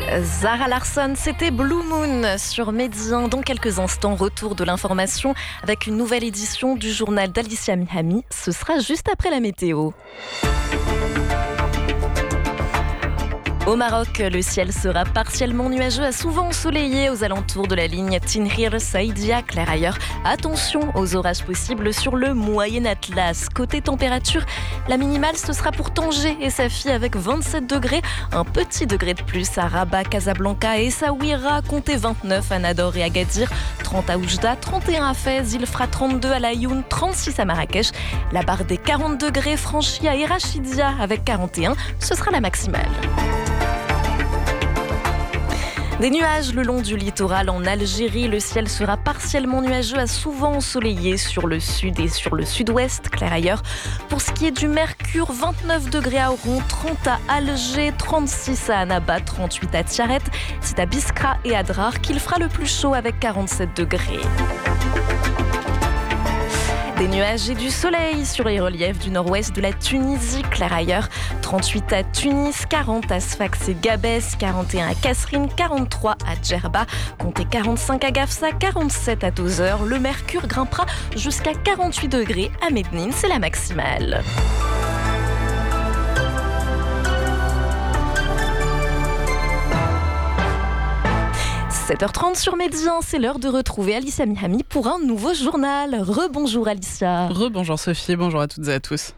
Zara Larsson, c'était Blue Moon sur Medi 1. Dans quelques instants, retour de l'information avec une nouvelle édition du journal d'Alicia Mihami. Ce sera juste après la météo. Au Maroc, le ciel sera partiellement nuageux à souvent ensoleillé aux alentours de la ligne Tinrir-Saïdia. Clair ailleurs, attention aux orages possibles sur le Moyen Atlas. Côté température, la minimale ce sera pour Tanger et Safi avec 27 degrés. Un petit degré de plus à Rabat, Casablanca et Essaouira. Comptez 29 à Nador et Agadir, 30 à Oujda, 31 à Fès. Il fera 32 à Laayoune, 36 à Marrakech. La barre des 40 degrés franchie à Erachidia avec 41. Ce sera la maximale. Des nuages le long du littoral en Algérie. Le ciel sera partiellement nuageux à souvent ensoleillé sur le sud et sur le sud-ouest. Clair ailleurs. Pour ce qui est du mercure, 29 degrés à Oran, 30 à Alger, 36 à Annaba, 38 à Tiaret. C'est à Biskra et à Drar qu'il fera le plus chaud avec 47 degrés. Des nuages et du soleil sur les reliefs du nord-ouest de la Tunisie. Clair ailleurs, 38 à Tunis, 40 à Sfax et Gabès, 41 à Kasserine, 43 à Djerba, comptez 45 à Gafsa, 47 à Tozeur. Le mercure grimpera jusqu'à 48 degrés à Mednine, c'est la maximale. « 7h30 sur Medi 1, c'est l'heure de retrouver Alicia Mihami pour un nouveau journal. Rebonjour Alicia. Rebonjour Sophie, bonjour à toutes et à tous.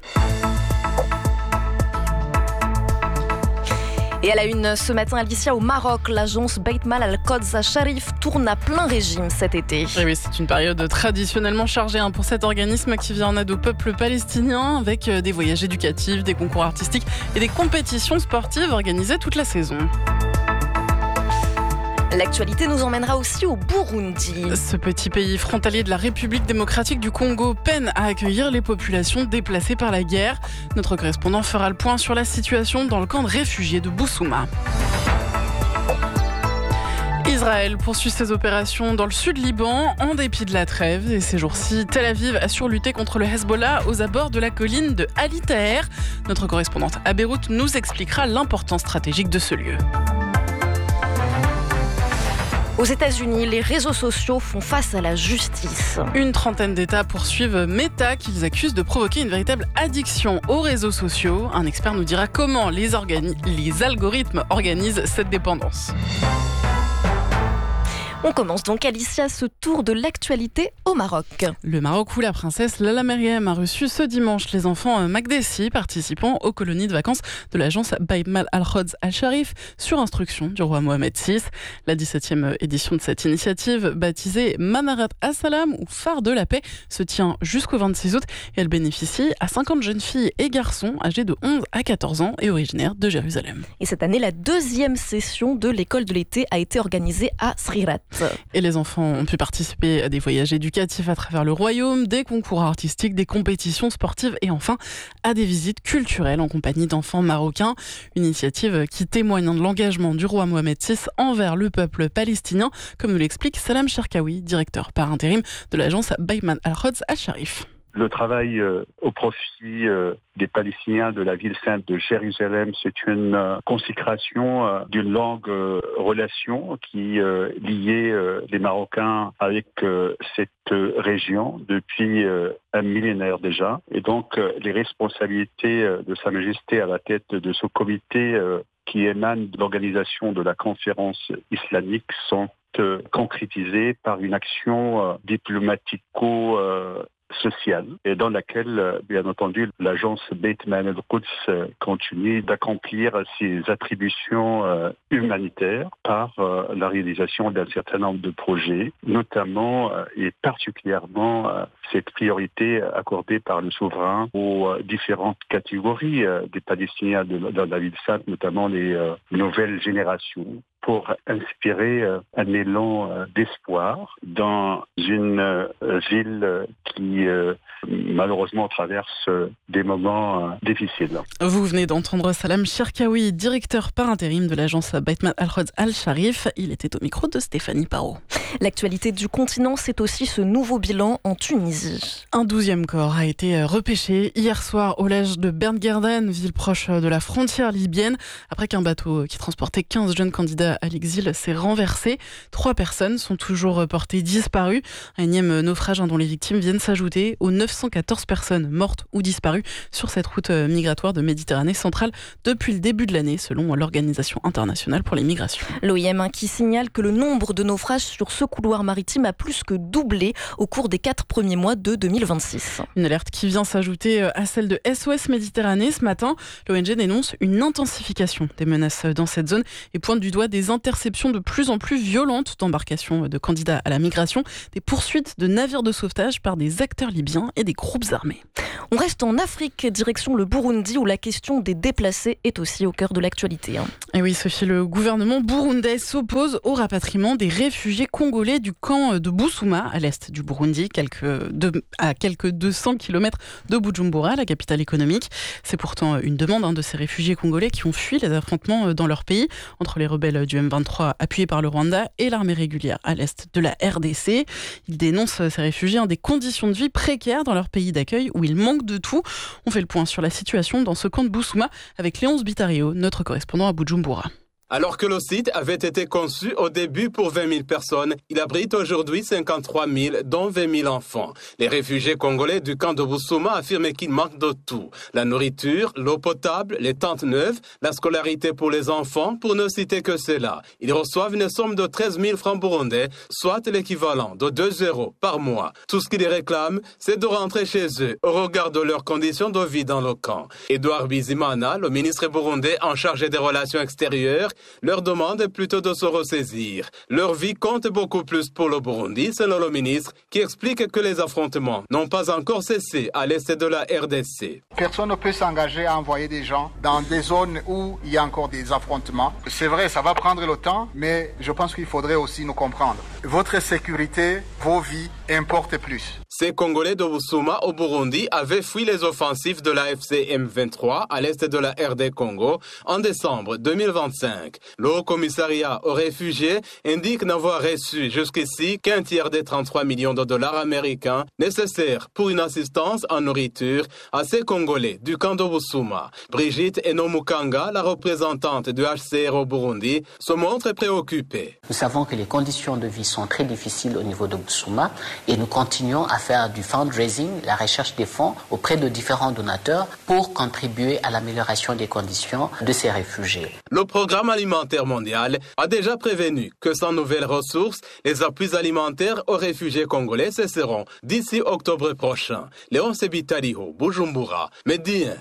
Et à la une ce matin, Alicia, au Maroc, l'agence Beit Mal Al-Quds Sharif tourne à plein régime cet été. Et oui, c'est une période traditionnellement chargée pour cet organisme qui vient en aide au peuple palestinien avec des voyages éducatifs, des concours artistiques et des compétitions sportives organisées toute la saison. L'actualité nous emmènera aussi au Burundi. Ce petit pays frontalier de la République démocratique du Congo peine à accueillir les populations déplacées par la guerre. Notre correspondant fera le point sur la situation dans le camp de réfugiés de Bousouma. Israël poursuit ses opérations dans le sud Liban en dépit de la trêve. Et ces jours-ci, Tel Aviv assure lutter contre le Hezbollah aux abords de la colline de Ali Taher. Notre correspondante à Beyrouth nous expliquera l'importance stratégique de ce lieu. Aux États-Unis, les réseaux sociaux font face à la justice. Une trentaine d'États poursuivent Meta, qu'ils accusent de provoquer une véritable addiction aux réseaux sociaux. Un expert nous dira comment les algorithmes organisent cette dépendance. On commence donc, Alicia, ce tour de l'actualité au Maroc. Le Maroc où la princesse Lala Meriem a reçu ce dimanche les enfants Magdessi participant aux colonies de vacances de l'agence Beit Mal Al-Quds Al-Sharif sur instruction du roi Mohamed VI. La 17e édition de cette initiative, baptisée Manarat As-Salam ou phare de la paix, se tient jusqu'au 26 août et elle bénéficie à 50 jeunes filles et garçons âgés de 11 à 14 ans et originaires de Jérusalem. Et cette année, la deuxième session de l'école de l'été a été organisée à Srirat. Et les enfants ont pu participer à des voyages éducatifs à travers le royaume, des concours artistiques, des compétitions sportives et enfin à des visites culturelles en compagnie d'enfants marocains. Une initiative qui témoigne de l'engagement du roi Mohamed VI envers le peuple palestinien, comme nous l'explique Salam Cherkaoui, directeur par intérim de l'agence Beit Mal Al-Quds Al-Sharif. Le travail au profit des Palestiniens de la ville sainte de Jérusalem, c'est une consécration d'une longue relation qui liait les Marocains avec cette région depuis un millénaire déjà. Et donc les responsabilités de Sa Majesté à la tête de ce comité qui émane de l'organisation de la conférence islamique sont concrétisées par une action diplomatico sociale et dans laquelle, bien entendu, l'agence Beit Mal Al-Quds continue d'accomplir ses attributions humanitaires par la réalisation d'un certain nombre de projets, notamment et particulièrement cette priorité accordée par le souverain aux différentes catégories des Palestiniens dans la ville sainte, notamment les nouvelles générations, pour inspirer un élan d'espoir dans une ville qui malheureusement traverse des moments difficiles. Vous venez d'entendre Salam Cherkaoui, directeur par intérim de l'agence Beit Mal Al-Quds Al-Sharif. Il était au micro de Stéphanie Parot. L'actualité du continent, c'est aussi ce nouveau bilan en Tunisie. Un 12e corps a été repêché hier soir au large de Berngerdane, ville proche de la frontière libyenne, après qu'un bateau qui transportait 15 jeunes candidats à l'exil s'est renversé. 3 personnes sont toujours portées disparues. Un énième naufrage dont les victimes viennent s'ajouter aux 914 personnes mortes ou disparues sur cette route migratoire de Méditerranée centrale depuis le début de l'année, selon l'Organisation internationale pour les migrations. L'OIM qui signale que le nombre de naufrages sur ce couloir maritime a plus que doublé au cours des 4 premiers mois de 2026. Une alerte qui vient s'ajouter à celle de SOS Méditerranée. Ce matin, l'ONG dénonce une intensification des menaces dans cette zone et pointe du doigt des interceptions de plus en plus violentes d'embarcations de candidats à la migration, des poursuites de navires de sauvetage par des acteurs libyens et des groupes armés. On reste en Afrique, direction le Burundi, où la question des déplacés est aussi au cœur de l'actualité. Et oui, Sophie, le gouvernement burundais s'oppose au rapatriement des réfugiés congolais du camp de Bousouma, à l'est du Burundi, à quelques 200 km de Bujumbura, la capitale économique. C'est pourtant une demande de ces réfugiés congolais qui ont fui les affrontements dans leur pays, entre les rebelles du M23 appuyés par le Rwanda et l'armée régulière à l'est de la RDC. Ils dénoncent, ces réfugiés, des conditions de vie précaires dans leur pays d'accueil où ils manquent de tout. On fait le point sur la situation dans ce camp de Bousouma avec Léonce Bitario, notre correspondant à Bujumbura. Alors que le site avait été conçu au début pour 20 000 personnes, il abrite aujourd'hui 53 000, dont 20 000 enfants. Les réfugiés congolais du camp de Bousouma affirment qu'il manque de tout. La nourriture, l'eau potable, les tentes neuves, la scolarité pour les enfants, pour ne citer que cela. Ils reçoivent une somme de 13 000 francs burundais, soit l'équivalent de 2 € par mois. Tout ce qu'ils réclament, c'est de rentrer chez eux, au regard de leurs conditions de vie dans le camp. Edouard Bizimana, le ministre burundais en charge des relations extérieures, leur demande plutôt de se ressaisir. Leur vie compte beaucoup plus pour le Burundi, selon le ministre, qui explique que les affrontements n'ont pas encore cessé à l'est de la RDC. Personne ne peut s'engager à envoyer des gens dans des zones où il y a encore des affrontements. C'est vrai, ça va prendre le temps, mais je pense qu'il faudrait aussi nous comprendre. Votre sécurité, vos vies importent plus. Ces Congolais de Bousouma au Burundi avaient fui les offensives de la FCM23 à l'est de la RD Congo en décembre 2025. Le Haut Commissariat aux réfugiés indique n'avoir reçu jusqu'ici qu'un tiers des 33 millions de dollars américains nécessaires pour une assistance en nourriture à ces Congolais du camp de Bousouma. Brigitte Enomukanga, la représentante du HCR au Burundi, se montre préoccupée. Nous savons que les conditions de vie sont très difficiles au niveau de Bousouma et nous continuons à faire du fundraising, la recherche des fonds auprès de différents donateurs pour contribuer à l'amélioration des conditions de ces réfugiés. Le programme alimentaire mondial a déjà prévenu que sans nouvelles ressources, les appuis alimentaires aux réfugiés congolais cesseront d'ici octobre prochain. Léon Sebitaliho, Bujumbura, Médien.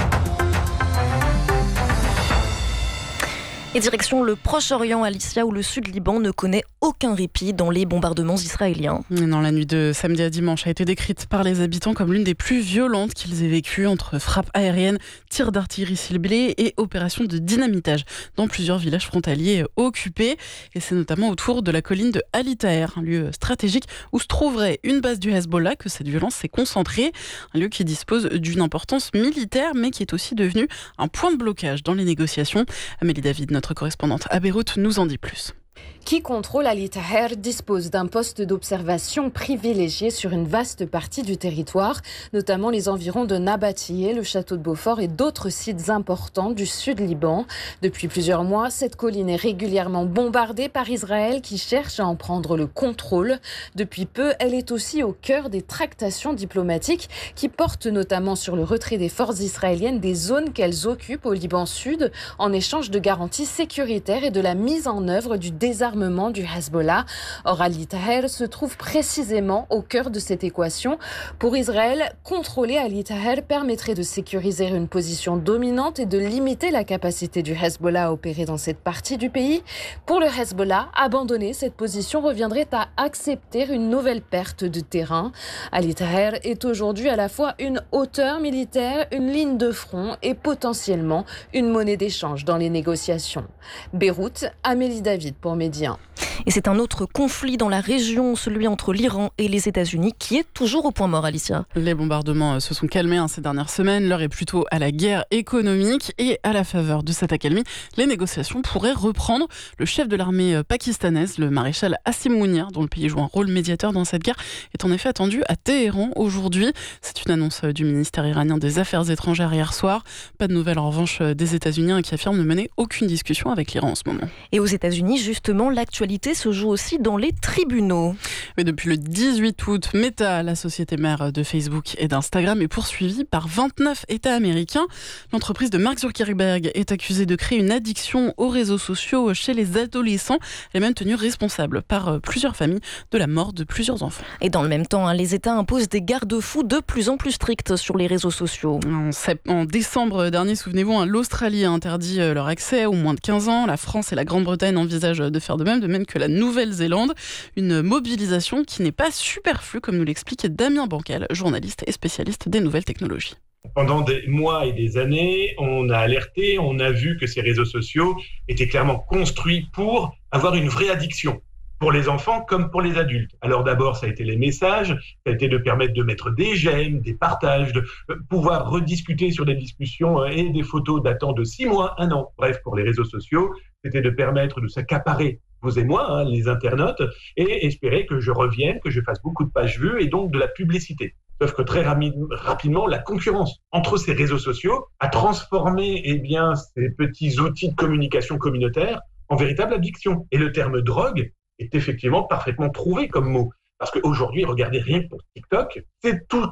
Et direction le Proche-Orient, Alicia, où le Sud-Liban ne connaît aucun répit dans les bombardements israéliens. Non, la nuit de samedi à dimanche a été décrite par les habitants comme l'une des plus violentes qu'ils aient vécues, entre frappes aériennes, tirs d'artillerie ciblés et opérations de dynamitage dans plusieurs villages frontaliers occupés. Et c'est notamment autour de la colline de Ali Taher, un lieu stratégique où se trouverait une base du Hezbollah, que cette violence s'est concentrée. Un lieu qui dispose d'une importance militaire, mais qui est aussi devenu un point de blocage dans les négociations. Amélie David, notre correspondante à Beyrouth, nous en dit plus. Qui contrôle Ali Taher dispose d'un poste d'observation privilégié sur une vaste partie du territoire, notamment les environs de Nabatieh, le château de Beaufort et d'autres sites importants du sud-Liban. Depuis plusieurs mois, cette colline est régulièrement bombardée par Israël qui cherche à en prendre le contrôle. Depuis peu, elle est aussi au cœur des tractations diplomatiques qui portent notamment sur le retrait des forces israéliennes des zones qu'elles occupent au Liban Sud en échange de garanties sécuritaires et de la mise en œuvre du désarmement du Hezbollah. Or, Ali Taher se trouve précisément au cœur de cette équation. Pour Israël, contrôler Ali Taher permettrait de sécuriser une position dominante et de limiter la capacité du Hezbollah à opérer dans cette partie du pays. Pour le Hezbollah, abandonner cette position reviendrait à accepter une nouvelle perte de terrain. Ali Taher est aujourd'hui à la fois une hauteur militaire, une ligne de front et potentiellement une monnaie d'échange dans les négociations. Beyrouth, Amélie David pour Médien. Et c'est un autre conflit dans la région, celui entre l'Iran et les États-Unis, qui est toujours au point mort, Alicia. Les bombardements se sont calmés ces dernières semaines. L'heure est plutôt à la guerre économique et à la faveur de cette accalmie, les négociations pourraient reprendre. Le chef de l'armée pakistanaise, le maréchal Asim Munir, dont le pays joue un rôle médiateur dans cette guerre, est en effet attendu à Téhéran aujourd'hui. C'est une annonce du ministère iranien des Affaires étrangères hier soir. Pas de nouvelles en revanche des États-Unis qui affirment ne mener aucune discussion avec l'Iran en ce moment. Et aux États-Unis, justement, l'actualité se joue aussi dans les tribunaux. Mais depuis le 18 août, Meta, la société mère de Facebook et d'Instagram, est poursuivie par 29 États américains. L'entreprise de Mark Zuckerberg est accusée de créer une addiction aux réseaux sociaux chez les adolescents. Elle est même tenue responsable par plusieurs familles de la mort de plusieurs enfants. Et dans le même temps, les États imposent des garde-fous de plus en plus stricts sur les réseaux sociaux. En décembre dernier, souvenez-vous, l'Australie a interdit leur accès aux moins de 15 ans. La France et la Grande-Bretagne envisagent de faire de même que la Nouvelle-Zélande. Une mobilisation qui n'est pas superflue, comme nous l'explique Damien Bancal, journaliste et spécialiste des nouvelles technologies. Pendant des mois et des années, on a alerté, on a vu que ces réseaux sociaux étaient clairement construits pour avoir une vraie addiction, pour les enfants comme pour les adultes. Alors d'abord, ça a été les messages, ça a été de permettre de mettre des j'aime, des partages, de pouvoir rediscuter sur des discussions et des photos datant de 6 mois, 1 an. Bref, pour les réseaux sociaux, c'était de permettre de s'accaparer, vous et moi, les internautes, et espérer que je revienne, que je fasse beaucoup de pages vues et donc de la publicité. Sauf que très rapidement, la concurrence entre ces réseaux sociaux a transformé ces petits outils de communication communautaire en véritable addiction. Et le terme drogue est effectivement parfaitement trouvé comme mot. Parce qu'aujourd'hui, regardez rien que pour TikTok, c'est tout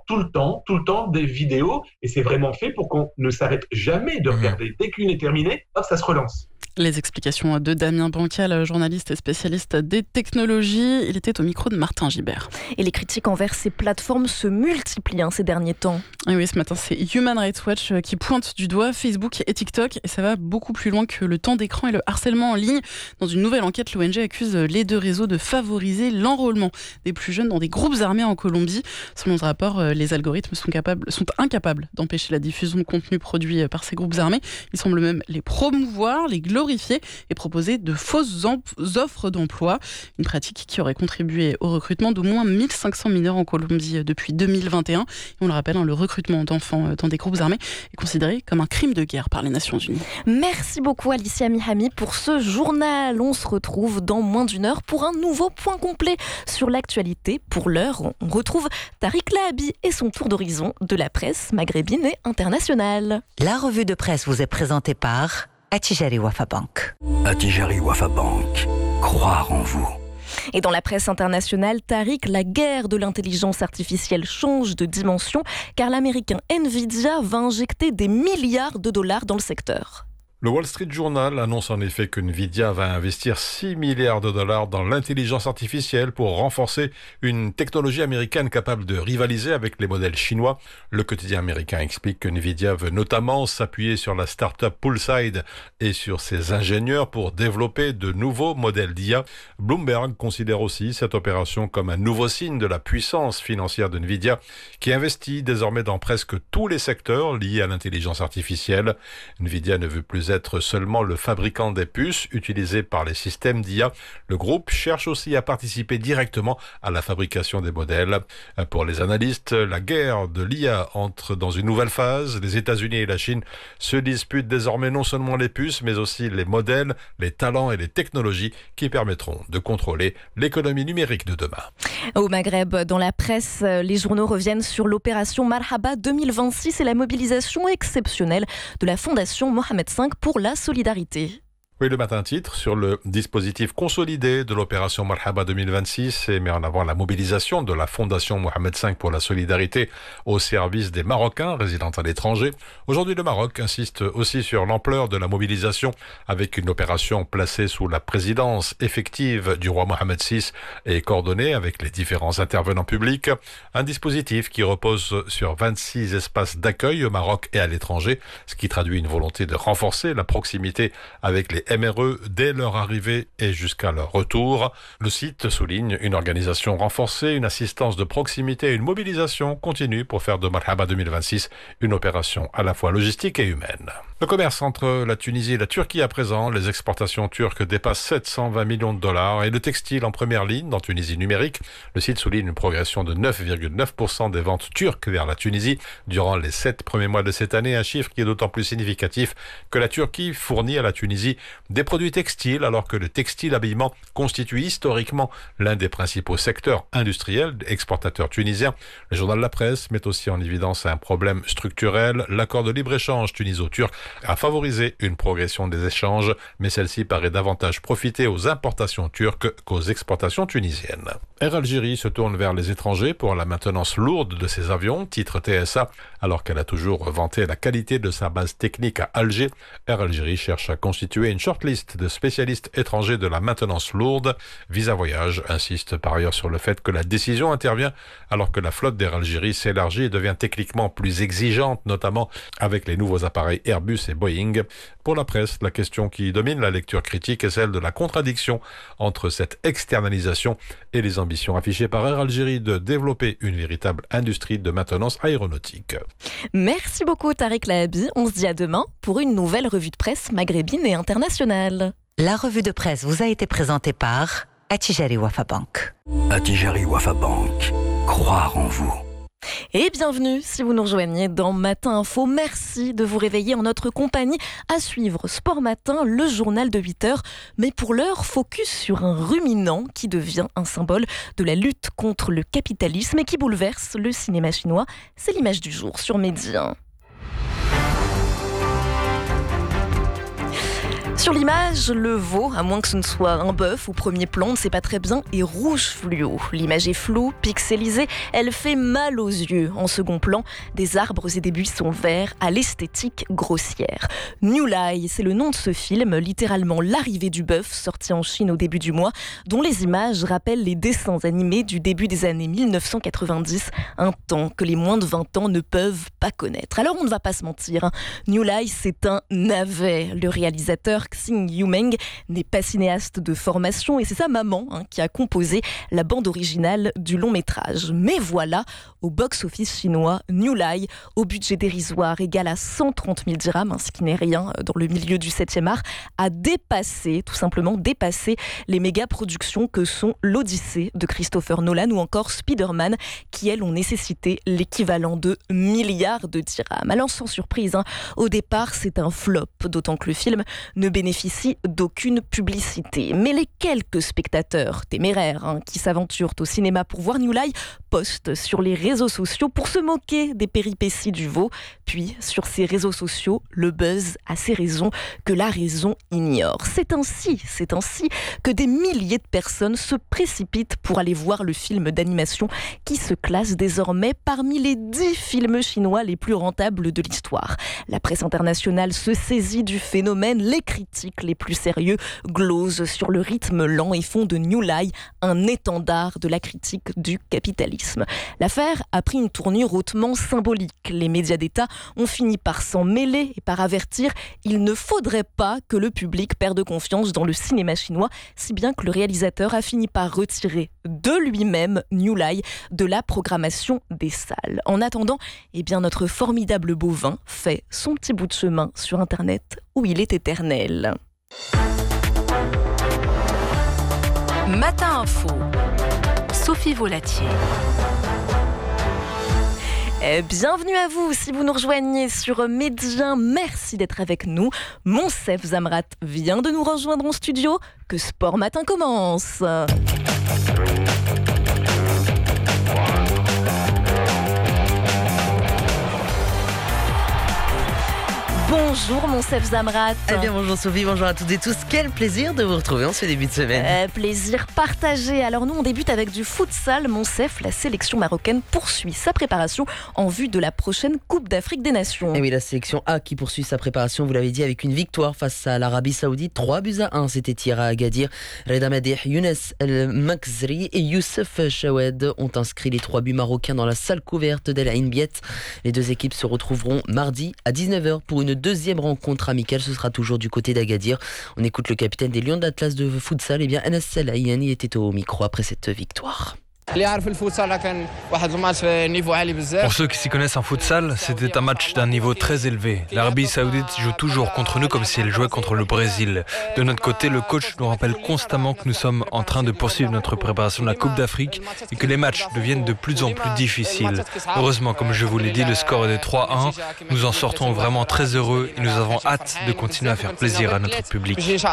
le temps des vidéos et c'est vraiment fait pour qu'on ne s'arrête jamais de regarder. Dès qu'une est terminée, hop, ça se relance. Les explications de Damien Bancal, journaliste et spécialiste des technologies. Il était au micro de Martin Gibert. Et les critiques envers ces plateformes se multiplient ces derniers temps. Et oui, ce matin, c'est Human Rights Watch qui pointe du doigt Facebook et TikTok. Et ça va beaucoup plus loin que le temps d'écran et le harcèlement en ligne. Dans une nouvelle enquête, l'ONG accuse les 2 réseaux de favoriser l'enrôlement des plus jeunes dans des groupes armés en Colombie. Selon ce rapport, les algorithmes sont incapables d'empêcher la diffusion de contenu produit par ces groupes armés. Ils semblent même les promouvoir, les glorifier et proposer de fausses offres d'emploi. Une pratique qui aurait contribué au recrutement d'au moins 1500 mineurs en Colombie depuis 2021. Et on le rappelle, le recrutement d'enfants dans des groupes armés est considéré comme un crime de guerre par les Nations Unies. Merci beaucoup Alicia Mihami pour ce journal. On se retrouve dans moins d'1 heure pour un nouveau point complet sur l'actualité. Pour l'heure, on retrouve Tariq Lahabi et son tour d'horizon de la presse maghrébine et internationale. La revue de presse vous est présentée par Attijari Wafa Bank. Attijari Wafa Bank. Croire en vous. Et dans la presse internationale, Tariq, la guerre de l'intelligence artificielle change de dimension car l'américain Nvidia va injecter des milliards de dollars dans le secteur. Le Wall Street Journal annonce en effet que Nvidia va investir 6 milliards de dollars dans l'intelligence artificielle pour renforcer une technologie américaine capable de rivaliser avec les modèles chinois. Le quotidien américain explique que Nvidia veut notamment s'appuyer sur la start-up Poolside et sur ses ingénieurs pour développer de nouveaux modèles d'IA. Bloomberg considère aussi cette opération comme un nouveau signe de la puissance financière de Nvidia qui investit désormais dans presque tous les secteurs liés à l'intelligence artificielle. Nvidia ne veut plus être seulement le fabricant des puces utilisées par les systèmes d'IA. Le groupe cherche aussi à participer directement à la fabrication des modèles. Pour les analystes, la guerre de l'IA entre dans une nouvelle phase. Les États-Unis et la Chine se disputent désormais non seulement les puces, mais aussi les modèles, les talents et les technologies qui permettront de contrôler l'économie numérique de demain. Au Maghreb, dans la presse, les journaux reviennent sur l'opération Marhaba 2026 et la mobilisation exceptionnelle de la Fondation Mohamed V pour la solidarité. Oui, le matin titre sur le dispositif consolidé de l'opération Marhaba 2026 et met en avant la mobilisation de la Fondation Mohamed V pour la solidarité au service des Marocains résidant à l'étranger. Aujourd'hui, le Maroc insiste aussi sur l'ampleur de la mobilisation avec une opération placée sous la présidence effective du roi Mohamed VI et coordonnée avec les différents intervenants publics. Un dispositif qui repose sur 26 espaces d'accueil au Maroc et à l'étranger, ce qui traduit une volonté de renforcer la proximité avec les MRE dès leur arrivée et jusqu'à leur retour. Le site souligne une organisation renforcée, une assistance de proximité et une mobilisation continue pour faire de Marhaba 2026 une opération à la fois logistique et humaine. Le commerce entre la Tunisie et la Turquie à présent, les exportations turques dépassent 720 millions de dollars et le textile en première ligne dans Tunisie numérique. Le site souligne une progression de 9,9% des ventes turques vers la Tunisie durant les 7 premiers mois de cette année, un chiffre qui est d'autant plus significatif que la Turquie fournit à la Tunisie des produits textiles alors que le textile-habillement constitue historiquement l'un des principaux secteurs industriels exportateurs tunisiens. Le journal La Presse met aussi en évidence un problème structurel. L'accord de libre-échange tuniso-turc a favorisé une progression des échanges, mais celle-ci paraît davantage profiter aux importations turques qu'aux exportations tunisiennes. Air Algérie se tourne vers les étrangers pour la maintenance lourde de ses avions, titre TSA, alors qu'elle a toujours vanté la qualité de sa base technique à Alger. Air Algérie cherche à constituer une shortlist de spécialistes étrangers de la maintenance lourde. Visa Voyage insiste par ailleurs sur le fait que la décision intervient alors que la flotte d'Air Algérie s'élargit et devient techniquement plus exigeante, notamment avec les nouveaux appareils Airbus et Boeing. Pour la presse, la question qui domine la lecture critique est celle de la contradiction entre cette externalisation et les ambitions affichées par Air Algérie de développer une véritable industrie de maintenance aéronautique. Merci beaucoup Tariq Lahabi. On se dit à demain pour une nouvelle revue de presse maghrébine et internationale. La revue de presse vous a été présentée par Attijari Wafa Bank. Attijari Wafa Bank. Croire en vous. Et bienvenue si vous nous rejoignez dans Matin Info. Merci de vous réveiller en notre compagnie. À suivre Sport Matin, le journal de 8h. Mais pour l'heure, focus sur un ruminant qui devient un symbole de la lutte contre le capitalisme et qui bouleverse le cinéma chinois. C'est l'image du jour sur Média. Sur l'image, le veau, à moins que ce ne soit un bœuf au premier plan, on ne sait pas très bien, est rouge fluo. L'image est floue, pixelisée, elle fait mal aux yeux. En second plan, des arbres et des buissons verts à l'esthétique grossière. New Lai, c'est le nom de ce film, littéralement l'arrivée du bœuf, sorti en Chine au début du mois, dont les images rappellent les dessins animés du début des années 1990, un temps que les moins de 20 ans ne peuvent pas connaître. Alors on ne va pas se mentir, New Lai, c'est un navet. Le réalisateur Xing Yumeng n'est pas cinéaste de formation et c'est sa maman qui a composé la bande originale du long métrage. Mais voilà, au box-office chinois, New Lai, au budget dérisoire égal à 130 000 dirhams, ce qui n'est rien dans le milieu du 7e art, a tout simplement dépassé les méga-productions que sont l'Odyssée de Christopher Nolan ou encore Spider-Man, qui elles ont nécessité l'équivalent de milliards de dirhams. Alors sans surprise, au départ c'est un flop, d'autant que le film ne bénéficie d'aucune publicité. Mais les quelques spectateurs téméraires qui s'aventurent au cinéma pour voir New Lai postent sur les réseaux sociaux pour se moquer des péripéties du veau. Puis, sur ces réseaux sociaux, le buzz a ses raisons que la raison ignore. C'est ainsi que des milliers de personnes se précipitent pour aller voir le film d'animation qui se classe désormais parmi les 10 films chinois les plus rentables de l'histoire. La presse internationale se saisit du phénomène, les critiques les plus sérieux glosent sur le rythme lent et font de New Lai un étendard de la critique du capitalisme. L'affaire a pris une tournure hautement symbolique. Les médias d'État ont fini par s'en mêler et par avertir il ne faudrait pas que le public perde confiance dans le cinéma chinois, si bien que le réalisateur a fini par retirer de lui-même New Lai de la programmation des salles. En attendant, notre formidable bovin fait son petit bout de chemin sur Internet où il est éternel. Matin Info, Sophie Volatier. Bienvenue à vous si vous nous rejoignez sur Média. Merci d'être avec nous. Monsef Zamrat vient de nous rejoindre en studio. Que Sport Matin commence. Bonjour Monsef Zamrat. Bonjour Sophie, bonjour à toutes et tous. Quel plaisir de vous retrouver en ce début de semaine. Plaisir partagé. Alors nous on débute avec du futsal. Monsef, la sélection marocaine poursuit sa préparation en vue de la prochaine Coupe d'Afrique des Nations. Et oui, la sélection A qui poursuit sa préparation, vous l'avez dit, avec une victoire face à l'Arabie Saoudite. 3-1, c'était hier à Agadir. Reda Madih, Younes El Makzri et Youssef Chawed ont inscrit les 3 buts marocains dans la salle couverte d'El Ain Biet. Les deux équipes se retrouveront mardi à 19h pour une deuxième rencontre amicale, ce sera toujours du côté d'Agadir. On écoute le capitaine des Lions de l'Atlas de futsal, Anas Salahiyani était au micro après cette victoire. Pour ceux qui s'y connaissent en futsal, c'était un match d'un niveau très élevé. L'Arabie Saoudite joue toujours contre nous comme si elle jouait contre le Brésil. De notre côté, le coach nous rappelle constamment que nous sommes en train de poursuivre notre préparation de la Coupe d'Afrique et que les matchs deviennent de plus en plus difficiles. Heureusement, comme je vous l'ai dit, le score est de 3-1. Nous en sortons vraiment très heureux et nous avons hâte de continuer à faire plaisir à notre public.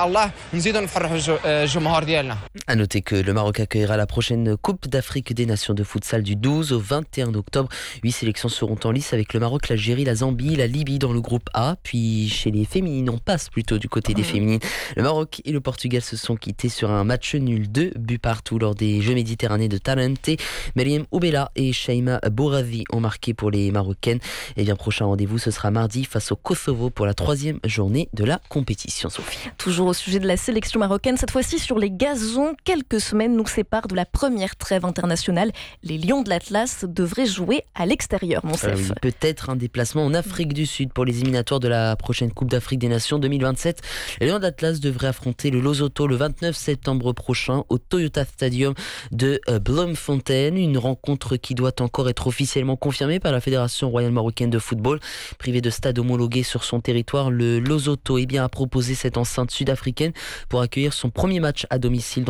À noter que le Maroc accueillera la prochaine Coupe d'Afrique des Nations de futsal du 12 au 21 octobre. 8 sélections seront en lice avec le Maroc, l'Algérie, la Zambie, la Libye dans le groupe A. Puis chez les féminines, on passe plutôt du côté des féminines. Le Maroc et le Portugal se sont quittés sur un match nul, 2 buts partout lors des Jeux méditerranéens de Tarente. Meriem Oubela et Shaima Bouravi ont marqué pour les Marocaines. Et bien, prochain rendez-vous, ce sera mardi face au Kosovo pour la 3e journée de la compétition. Sophie. Toujours au sujet de la sélection marocaine, cette fois-ci sur les gazons. Quelques semaines nous séparent de la première trêve internationale. Les Lions de l'Atlas devraient jouer à l'extérieur, Monsef. Peut-être un déplacement en Afrique du Sud pour les éliminatoires de la prochaine Coupe d'Afrique des Nations 2027. Les Lions de l'Atlas devraient affronter le Lesotho le 29 septembre prochain au Toyota Stadium de Bloemfontein. Une rencontre qui doit encore être officiellement confirmée par la Fédération royale marocaine de football. Privé de stade homologué sur son territoire, le Lesotho a proposé cette enceinte sud-africaine pour accueillir son premier match à domicile